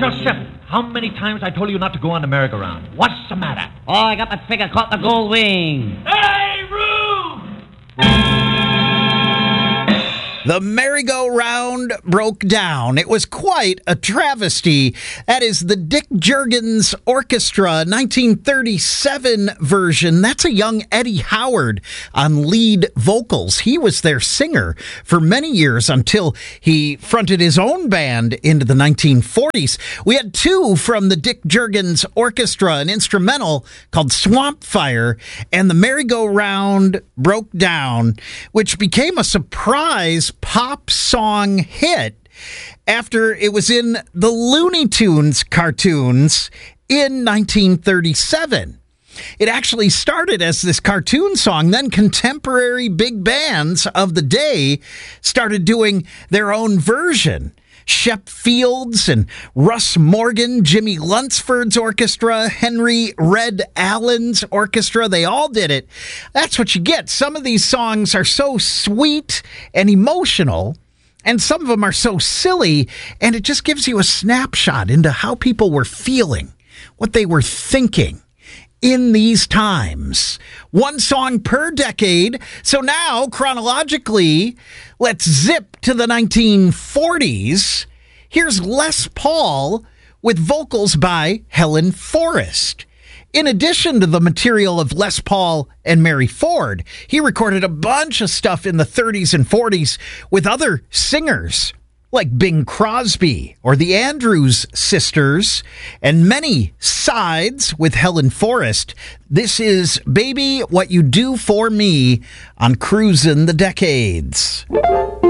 Shep, how many times I told you not to go on the merry-go-round? What's the matter? Oh, I got my figure caught the gold wing. Hey, Rube! The merry-go-round broke down. It was quite a travesty. That is the Dick Juergens Orchestra 1937 version. That's a young Eddie Howard on lead vocals. He was their singer for many years until he fronted his own band into the 1940s. We had two from the Dick Juergens Orchestra, an instrumental called Swamp Fire, and the merry-go-round broke down, which became a surprise pop song hit after it was in the Looney Tunes cartoons in 1937. It actually started as this cartoon song. Then contemporary big bands of the day started doing their own version. Shep Fields and Russ Morgan, Jimmy Lunsford's orchestra, Henry Red Allen's orchestra, they all did it. That's what you get. Some of these songs are so sweet and emotional, and some of them are so silly, and it just gives you a snapshot into how people were feeling, what they were thinking in these times. One song per decade. So now, chronologically, let's zip to the 1940s. Here's Les Paul with vocals by Helen Forrest. In addition to the material of Les Paul and Mary Ford, he recorded a bunch of stuff in the 30s and 40s with other singers like Bing Crosby or the Andrews Sisters, and many sides with Helen Forrest. This is Baby What You Do For Me on Cruisin' the Decades.